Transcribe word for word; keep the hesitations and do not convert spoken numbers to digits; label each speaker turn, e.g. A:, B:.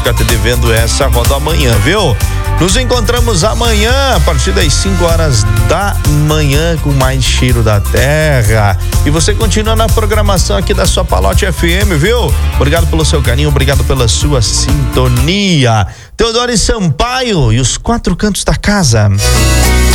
A: ficar te devendo essa, roda amanhã, viu? Nos encontramos amanhã, a partir das cinco horas da manhã, com mais cheiro da terra. E você continua na programação aqui da sua Palote F M, viu? Obrigado pelo seu carinho, obrigado pela sua sintonia. Teodoro Sampaio e os Quatro Cantos da Casa.